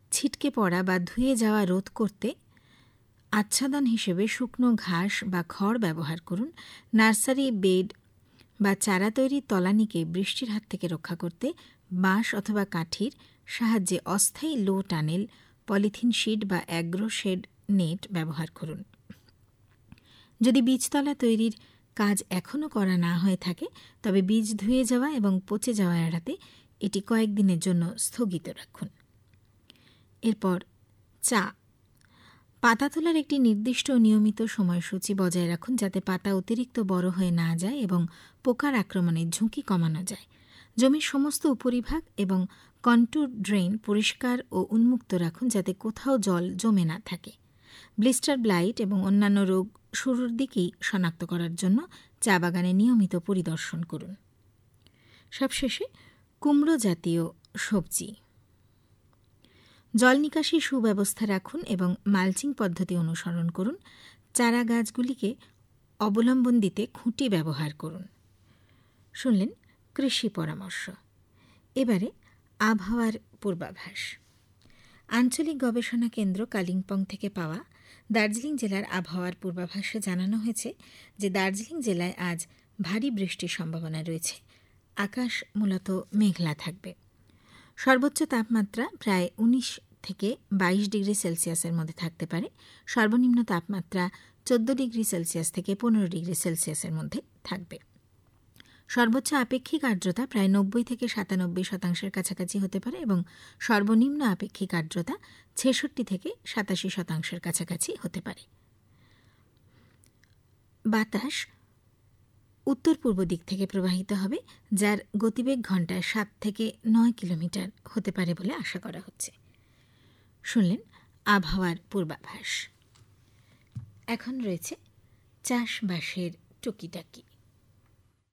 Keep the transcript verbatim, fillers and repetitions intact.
ছিটকে পড়া বা ধুয়ে যাওয়া রোধ করতে আচ্ছাদন হিসেবে শুকনো ঘাস বা খড় ব্যবহার করুন। নার্সারি বেড বা চারা তৈরির তলানিকে বৃষ্টির হাত থেকে রক্ষা করতে বাঁশ অথবা কাঠির সাহায্যে অস্থায়ী লো টানেল, পলিথিন শিট বা অ্যাগ্রো শেড নেট ব্যবহার করুন। যদি বীজতলা তৈরির কাজ এখনও করা না হয়ে থাকে তবে বীজ ধুয়ে যাওয়া এবং পচে যাওয়া এড়াতে এটি কয়েকদিনের জন্য স্থগিত রাখুন। এরপর চা। পাতা তোলার একটি নির্দিষ্ট নিয়মিত সময়সূচি বজায় রাখুন যাতে পাতা অতিরিক্ত বড় হয়ে না যায় এবং পোকার আক্রমণের ঝুঁকি কমানো যায়। জমির সমস্ত উপরিভাগ এবং কন্ট্যুর ড্রেন পরিষ্কার ও উন্মুক্ত রাখুন যাতে কোথাও জল জমে না থাকে। ব্লিস্টার ব্লাইট এবং অন্যান্য রোগ শুরুর দিকেই শনাক্ত করার জন্য চা বাগানে নিয়মিত পরিদর্শন করুন। সবশেষে কুমড়ো জাতীয় সবজি। জল নিকাশির সুব্যবস্থা রাখুন এবং মালচিং পদ্ধতি অনুসরণ করুন। চারা গাছগুলিকে অবলম্বন দিতে খুঁটি ব্যবহার করুন। শুনলেন কৃষি পরামর্শ। এবারে আবহাওয়ার পূর্বাভাস। আঞ্চলিক গবেষণা কেন্দ্র কালিম্পং থেকে পাওয়া দার্জিলিং জেলার আবহাওয়ার পূর্বাভাসে জানানো হয়েছে যে দার্জিলিং জেলায় আজ ভারী বৃষ্টির সম্ভাবনা রয়েছে। আকাশ মূলত মেঘলা থাকবে। সর্বোচ্চ তাপমাত্রা প্রায় উনিশ থেকে বাইশ ডিগ্রি সেলসিয়াসের মধ্যে থাকতে পারে। সর্বনিম্ন তাপমাত্রা চোদ্দ ডিগ্রি সেলসিয়াস থেকে পনেরো ডিগ্রি সেলসিয়াসের মধ্যে থাকবে। সর্বোচ্চ আপেক্ষিক আর্দ্রতা প্রায় নব্বই থেকে সাতানব্বই শতাংশের কাছাকাছি হতে পারে এবং সর্বনিম্ন আপেক্ষিক আর্দ্রতা ছেষট্টি থেকে সাতাশি শতাংশের কাছাকাছি হতে পারে। বাতাস উত্তর পূর্ব দিক থেকে প্রবাহিত হবে, যার গতিবেগ ঘণ্টায় সাত থেকে নয় কিলোমিটার হতে পারে বলে আশা করা হচ্ছে। শুনলেন আবহাওয়ার পূর্বাভাস। এখন রয়েছে চাষবাসের টুকিটাকি।